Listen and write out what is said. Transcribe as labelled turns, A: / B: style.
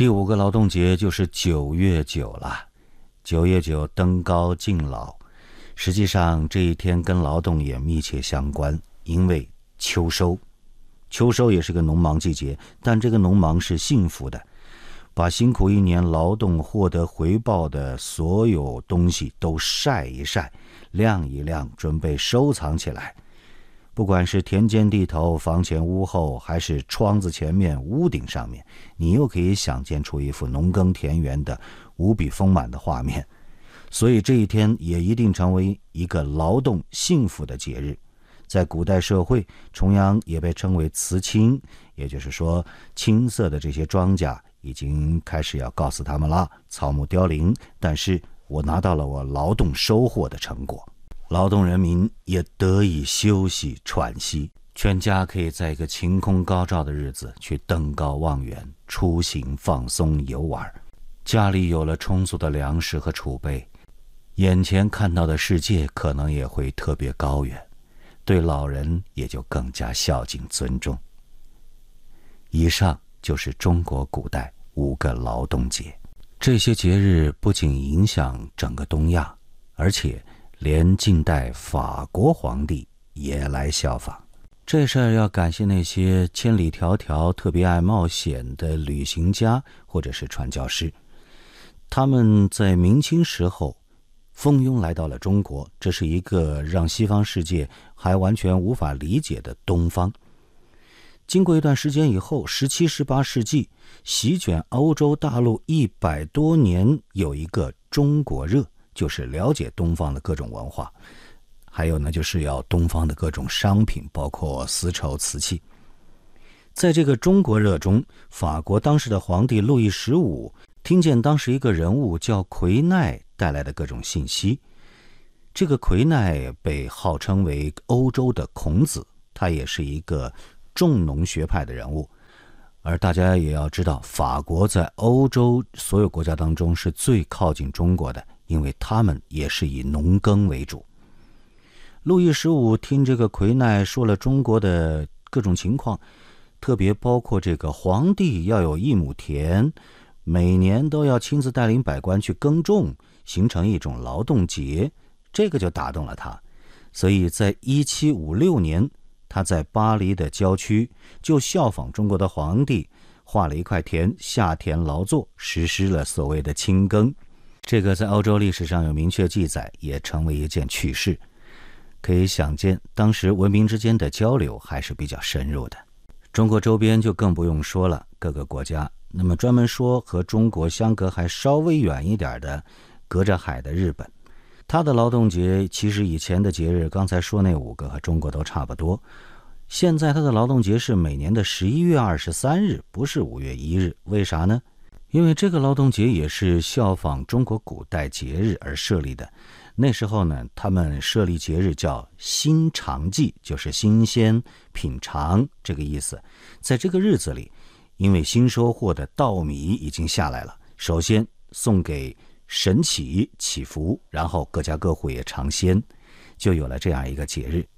A: 第5个劳动节就是9月9了。9月9登高敬老，实际上这一天跟劳动也密切相关，因为秋收。秋收也是个农忙季节，但这个农忙是幸福的，把辛苦一年劳动获得回报的所有东西都晒一晒，晾一晾，准备收藏起来。不管是田间地头、房前屋后，还是窗子前面、屋顶上面，你又可以想见出一幅农耕田园的无比丰满的画面。所以这一天也一定成为一个劳动幸福的节日。在古代社会，重阳也被称为辞青，也就是说青色的这些庄稼已经开始要告诉他们了，草木凋零，但是我拿到了我劳动收获的成果。劳动人民也得以休息喘息，全家可以在一个晴空高照的日子去登高望远，出行放松游玩，家里有了充足的粮食和储备，眼前看到的世界可能也会特别高远，对老人也就更加孝敬尊重。以上就是中国古代5个劳动节。这些节日不仅影响整个东亚，而且连近代法国皇帝也来效仿。这事儿要感谢那些千里迢迢特别爱冒险的旅行家或者是传教士，他们在明清时候蜂拥来到了中国，这是一个让西方世界还完全无法理解的东方。经过一段时间以后，17、18世纪席卷欧洲大陆100多年，有一个中国热，就是了解东方的各种文化，还有呢就是要东方的各种商品，包括丝绸、瓷器。在这个中国热中，法国当时的皇帝路易15听见当时一个人物叫奎奈带来的各种信息。这个奎奈被号称为欧洲的孔子，他也是一个重农学派的人物。而大家也要知道，法国在欧洲所有国家当中是最靠近中国的，因为他们也是以农耕为主。路易15听这个奎奈说了中国的各种情况，特别包括这个皇帝要有1亩田，每年都要亲自带领百官去耕种，形成一种劳动节，这个就打动了他。所以在1756年，他在巴黎的郊区就效仿中国的皇帝，划了一块田，下田劳作，实施了所谓的青耕。这个在欧洲历史上有明确记载，也成为一件趣事。可以想见，当时文明之间的交流还是比较深入的。中国周边就更不用说了，各个国家。那么专门说和中国相隔还稍微远一点的，隔着海的日本，它的劳动节其实以前的节日，刚才说那5个和中国都差不多。现在它的劳动节是每年的11月23日，不是5月1日。为啥呢？因为这个劳动节也是效仿中国古代节日而设立的。那时候呢，他们设立节日叫新尝祭，就是新鲜品尝这个意思。在这个日子里，因为新收获的稻米已经下来了，首先送给神祈祈福，然后各家各户也尝鲜，就有了这样一个节日。